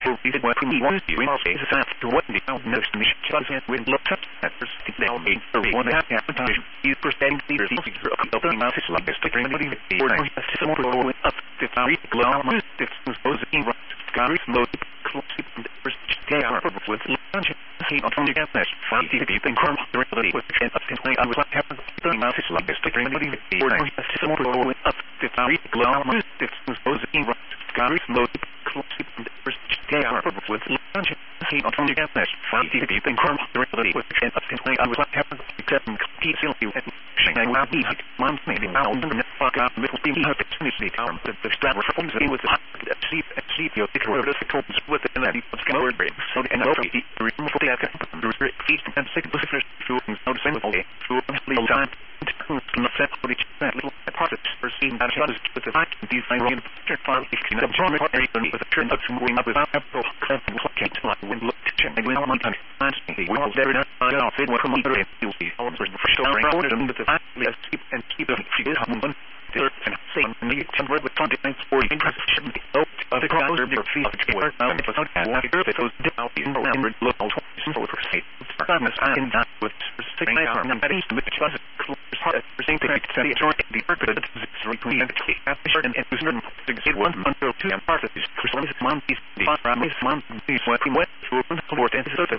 reason why we want to face is after what the next mission doesn't with look up at first now made for one half appetite. You percent leaders of the masses like this to bring the or some more up the three glow this was posing right. Gary mode close to the first day hour with lunch. He not only got that fight the deep and curve the reality with the up to I was like having the masses like this to bring the or some more up the three glow this was posing right. Gary mode close to the first day hour with lunch. He not only got that fight the deep and curve the reality with the up to I was like having the complete silly and Shanghai will be months maybe now and the fuck up middle beam her opportunity arm the strap performs with the sleep your picture of the comes with the energy of skin brain so the energy the remove the feet and six positions to no the same way to little time not set for each little part of the scene that is with the fact design in the farm if you know from area with a turn up from going up without apple clicking like wind look and we want to find the world there not fit what from the you see all the first around with the fact keep and keep the figure one there and say me temporary with 29 for impression the crowd of your feet were now it was not it was down in the look all so for say sadness and that with six arm and that is with was close heart for saying to the joint the purpose of the between after and it was not to one month or two and part of this for some month is the month is what we went to support and so the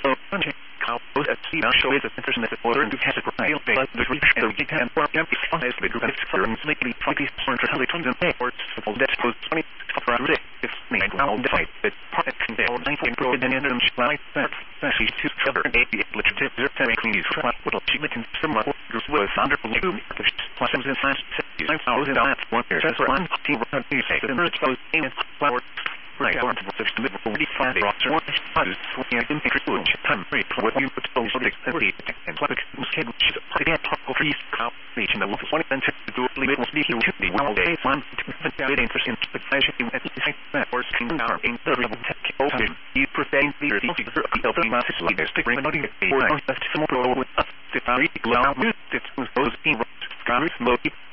how at sea now show is a interest in the order and has a great but the reach and we can work empty honestly group and slightly 20 tons and airports all that was 20 for a day if made well defined that part of the 19 pro and then like that she's two cover and 8 literature to make these what she can somewhat was under blue plus in science 9,000 one year that's one team you say the merge goes in flower right on to the Liverpool define the roster one is in the time rate what you put those and public schedule which is part of the free cow region that was one event to do legal speaking to the world day one to get interest in the fashion at the that or skin down in the level tech open you prevent the figure of the masses like this to bring another or that's some more with the three glow this was those in Gary mode